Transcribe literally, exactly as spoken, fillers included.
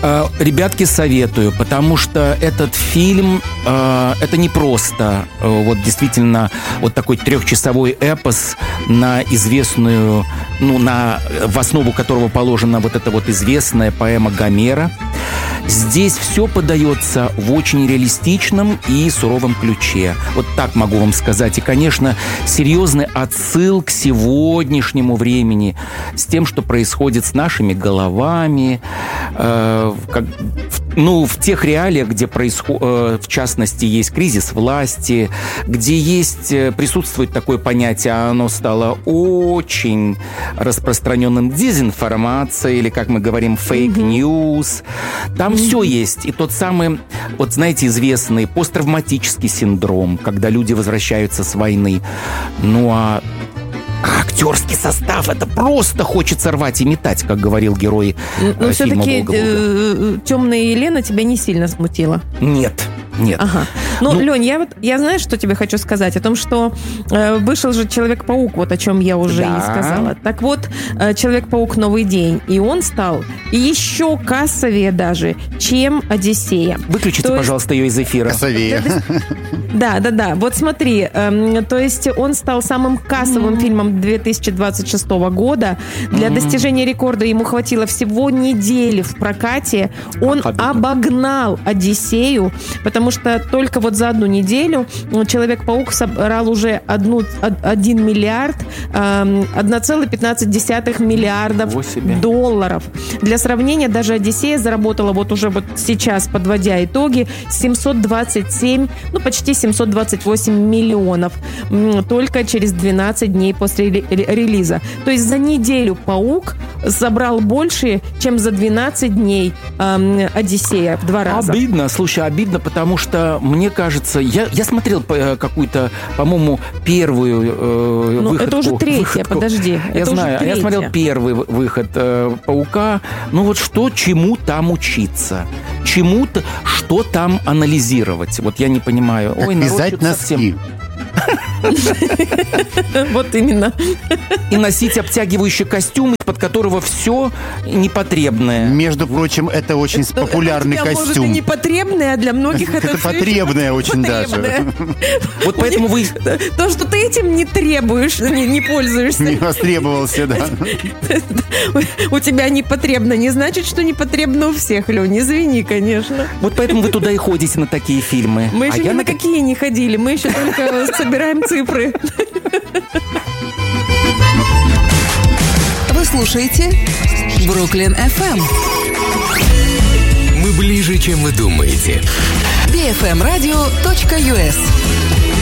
Ребятки, советую, потому что этот фильм, э, это не просто э, вот действительно вот такой трехчасовой эпос на известную, ну, на, в основу которого положена вот эта вот известная поэма Гомера. Здесь все подается в очень реалистичном и суровом ключе. Вот так могу вам сказать. И, конечно, серьезный отсыл к сегодняшнему времени, с тем, что происходит с нашими головами, э, как, в, ну, в тех реалиях, где происходит, э, в частности, есть кризис власти, где есть, э, присутствует такое понятие, оно стало очень распространенным, дезинформация, или, как мы говорим, фейк-ньюс. Там все есть. И тот самый, вот знаете, известный посттравматический синдром, когда люди возвращаются с войны. Ну а актерский состав, это просто хочется рвать и метать, как говорил герой э, Но фильма все-таки «Волга-Волга». э, «Темная Елена» тебя не сильно смутила? Нет. Нет. Ага. Ну, ну, Лень, я вот я знаю, что тебе хочу сказать. О том, что э, вышел же «Человек-паук», вот о чем я уже да. и сказала. Так вот, э, «Человек-паук. Новый день». И он стал еще кассовее даже, чем «Одиссея». Выключите, то пожалуйста, ее из эфира. Кассовее. Да, да, да. Вот смотри, э, то есть он стал самым кассовым mm-hmm. фильмом две тысячи двадцать шестого года. Для mm-hmm. достижения рекорда ему хватило всего недели в прокате. Он Обидно. обогнал «Одиссею», потому что только вот за одну неделю «Человек-паук» собрал уже одну, один миллиард, одна целая пятнадцать десятых миллиардов долларов. Для сравнения, даже «Одиссея» заработала вот уже вот сейчас, подводя итоги, семьсот двадцать семь, ну почти семьсот двадцать восемь миллионов только через двенадцать дней после релиза. То есть за неделю «Паук» собрал больше, чем за двенадцать дней «Одиссея» в два раза. Обидно, слушай, обидно, потому что, мне кажется, я, я смотрел какую-то, по-моему, первую э, ну, выходку. Это уже третья, выходку. подожди. Я это знаю, уже я смотрел первый выход э, «Паука». Ну вот что, чему там учиться? Чему-то, что там анализировать? Вот я не понимаю. Как Ой, вязать носки. Совсем... Вот именно. И носить обтягивающий костюм, из-под которого все непотребное. Между прочим, это очень это, популярный это костюм. Может, и непотребное, а для многих это... Это потребное очень даже. Вот поэтому вы... То, что ты этим не требуешь, не пользуешься. Не востребовался, да. У тебя непотребно, не значит, что непотребно у всех, Лёнь, извини, конечно. Вот поэтому вы туда и ходите на такие фильмы. Мы еще ни на какие не ходили, мы еще только собираем цифры. Вы слушаете Бруклин эф эм. Мы ближе, чем вы думаете. би эф эм радио точка ю эс.